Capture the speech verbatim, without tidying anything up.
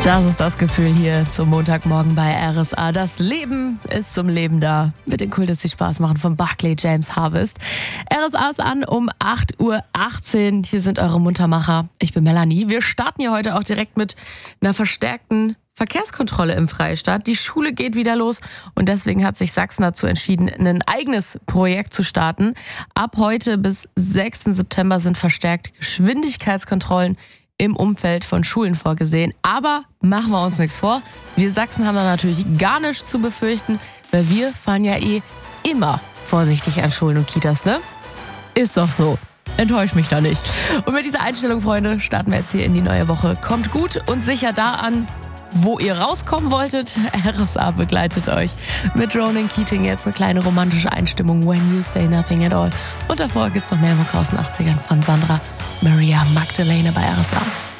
Das ist das Gefühl hier zum Montagmorgen bei R S A. Das Leben ist zum Leben da. Mit den Kultus, die Spaß machen von Barclay James Harvest. R S A ist an um acht Uhr achtzehn. Hier sind eure Muntermacher. Ich bin Melanie. Wir starten hier heute auch direkt mit einer verstärkten Verkehrskontrolle im Freistaat. Die Schule geht wieder los und deswegen hat sich Sachsen dazu entschieden, ein eigenes Projekt zu starten. Ab heute bis sechsten September sind verstärkt Geschwindigkeitskontrollen im Umfeld von Schulen vorgesehen. Aber machen wir uns nichts vor. Wir Sachsen haben da natürlich gar nichts zu befürchten, weil wir fahren ja eh immer vorsichtig an Schulen und Kitas, ne? Ist doch so. Enttäuscht mich da nicht. Und mit dieser Einstellung, Freunde, starten wir jetzt hier in die neue Woche. Kommt gut und sicher da an, wo ihr rauskommen wolltet. R S A begleitet euch mit Ronan Keating. Jetzt eine kleine romantische Einstimmung. When You Say Nothing at All. Und davor gibt's noch mehr Mucke aus den achtzigern von Sandra Maria Magdalene bei R S A.